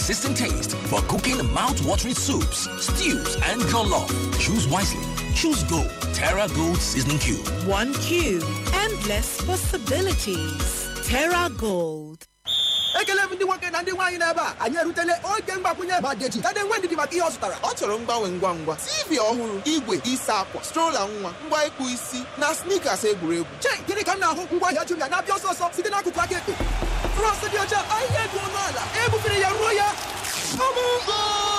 consistent taste for cooking mouth-watering soups, stews, and jollof. Choose wisely. Choose Gold. Terra Gold Seasoning Cube. 1 cube. Endless possibilities. Terra Gold. Ekele ndị nwoke na ndị nwaanyị n'ebe a anyị erutele oge mgbakwunye Madeji tade nwe ndidi maka ihe ọ zụtara. Ọ chọrọ mgbanwe ngwa ngwa TV ọhụrụ, igwe isa akwa, stroller nwa, ngwa ịkpụ isi na sneakers egwuregwu. Chei, gịnị ka m na-ahụ ngwa ahịa Jumia na-abịa ọsọ ọsọ site n'akụkụ aka ekpe. Frọst dị ọcha, ahịa dị ọnụ ala, ebufere ya ruo ya.